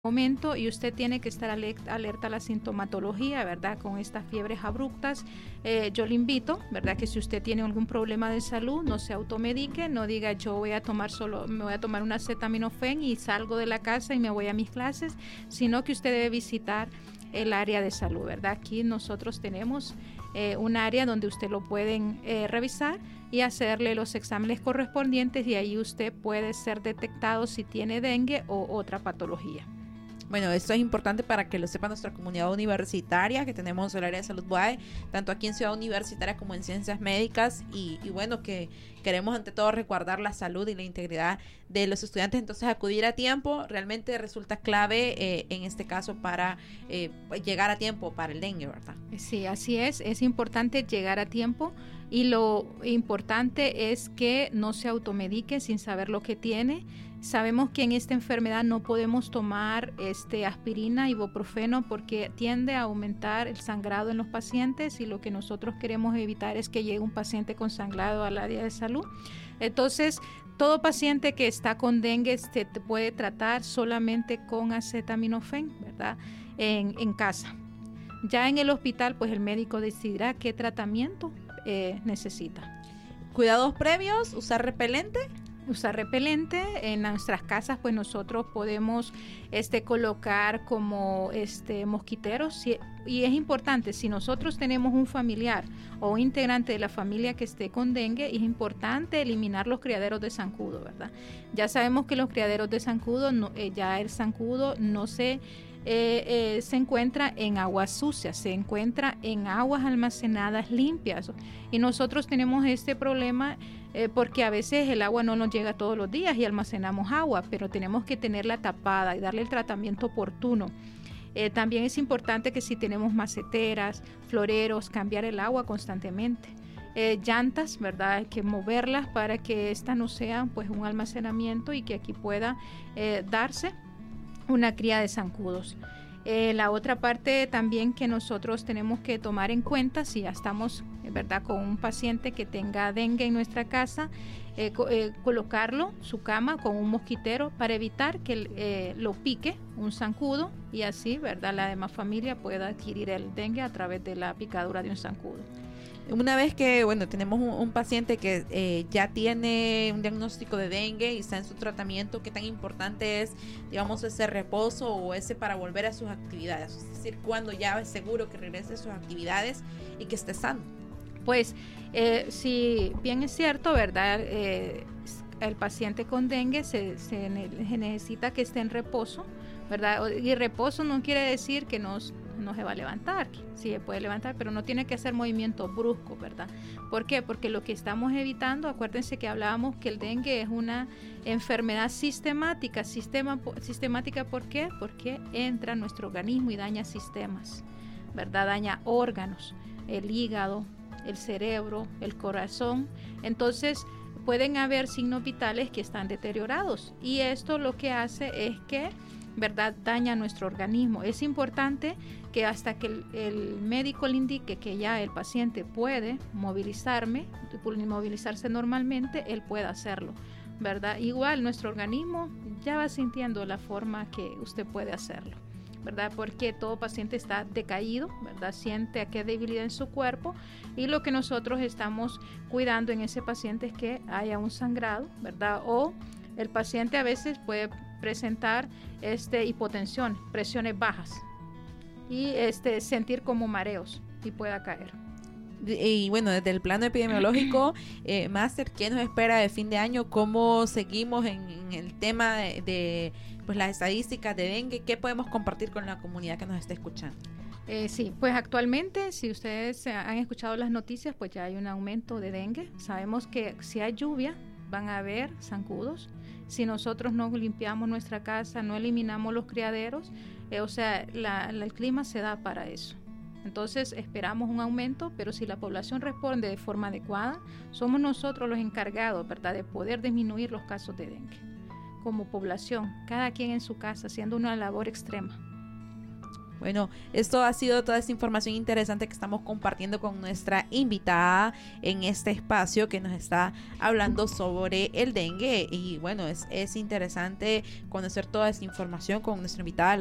momento y usted tiene que estar alerta a la sintomatología, ¿verdad? Con estas fiebres abruptas, yo le invito, ¿verdad? Que si usted tiene algún problema de salud, no se automedique, no diga yo voy a tomar me voy a tomar un acetaminofén y salgo de la casa y me voy a mis clases, sino que usted debe visitar el área de salud, ¿verdad? Aquí nosotros tenemos un área donde usted lo pueden revisar y hacerle los exámenes correspondientes y ahí usted puede ser detectado si tiene dengue o otra patología. Bueno, esto es importante para que lo sepa nuestra comunidad universitaria, que tenemos el área de salud BUAE, tanto aquí en Ciudad Universitaria como en Ciencias Médicas, y bueno, que queremos ante todo resguardar la salud y la integridad de los estudiantes, entonces acudir a tiempo realmente resulta clave en este caso para llegar a tiempo para el dengue, ¿verdad? Sí, así es importante llegar a tiempo y lo importante es que no se automedique sin saber lo que tiene. Sabemos que en esta enfermedad no podemos tomar aspirina, ibuprofeno, porque tiende a aumentar el sangrado en los pacientes y lo que nosotros queremos evitar es que llegue un paciente con sangrado al área de salud. Entonces, todo paciente que está con dengue te puede tratar solamente con acetaminofén, ¿verdad? En casa. Ya en el hospital, pues el médico decidirá qué tratamiento necesita. ¿Cuidados previos? ¿Usar repelente? Usar repelente en nuestras casas, pues nosotros podemos colocar como mosquiteros y es importante, si nosotros tenemos un familiar o un integrante de la familia que esté con dengue, es importante eliminar los criaderos de zancudo, ¿verdad? Ya sabemos que los criaderos de zancudo, ya el zancudo no se encuentra en aguas sucias, se encuentra en aguas almacenadas limpias y nosotros tenemos este problema porque a veces el agua no nos llega todos los días y almacenamos agua, pero tenemos que tenerla tapada y darle el tratamiento oportuno. También es importante que si tenemos maceteras, floreros, cambiar el agua constantemente. Llantas, ¿verdad? Hay que moverlas para que esta no sea pues un almacenamiento y que aquí pueda darse una cría de zancudos. La otra parte también que nosotros tenemos que tomar en cuenta, si ya estamos, ¿verdad?, con un paciente que tenga dengue en nuestra casa, colocarlo, su cama, con un mosquitero para evitar que lo pique un zancudo y así, ¿verdad?, la demás familia pueda adquirir el dengue a través de la picadura de un zancudo. Una vez que, bueno, tenemos un paciente que ya tiene un diagnóstico de dengue y está en su tratamiento, ¿qué tan importante es, digamos, ese reposo o ese para volver a sus actividades? Es decir, cuando ya es seguro que regrese a sus actividades y que esté sano. Pues, si bien es cierto, ¿verdad? El paciente con dengue se necesita que esté en reposo, ¿verdad? Y reposo no quiere decir que no se va a levantar, sí se puede levantar, pero no tiene que hacer movimientos bruscos, ¿verdad? ¿Por qué? Porque lo que estamos evitando, acuérdense que hablábamos que el dengue es una enfermedad sistemática. Sistemática, ¿por qué? Porque entra en nuestro organismo y daña sistemas, ¿verdad? Daña órganos, el hígado, el cerebro, el corazón. Entonces, pueden haber signos vitales que están deteriorados y esto lo que hace es que, ¿verdad?, daña nuestro organismo. Es importante que hasta que el médico le indique que ya el paciente puede movilizarse normalmente, él pueda hacerlo, ¿verdad? Igual nuestro organismo ya va sintiendo la forma que usted puede hacerlo, ¿verdad? Porque todo paciente está decaído, ¿verdad? Siente que hay debilidad en su cuerpo y lo que nosotros estamos cuidando en ese paciente es que haya un sangrado, ¿verdad? O el paciente a veces puede presentar hipotensión, presiones bajas y sentir como mareos y pueda caer. Y bueno, desde el plano epidemiológico, Máster, ¿qué nos espera de fin de año? ¿Cómo seguimos en el tema de pues las estadísticas de dengue? ¿Qué podemos compartir con la comunidad que nos está escuchando? Sí, pues actualmente, si ustedes han escuchado las noticias, pues ya hay un aumento de dengue. Sabemos que si hay lluvia, van a haber zancudos. Si nosotros no limpiamos nuestra casa, no eliminamos los criaderos, el clima se da para eso. Entonces esperamos un aumento, pero si la población responde de forma adecuada, somos nosotros los encargados, ¿verdad?, de poder disminuir los casos de dengue. Como población, cada quien en su casa, haciendo una labor extrema. Bueno, esto ha sido toda esta información interesante que estamos compartiendo con nuestra invitada en este espacio que nos está hablando sobre el dengue. Y bueno, es interesante conocer toda esta información con nuestra invitada,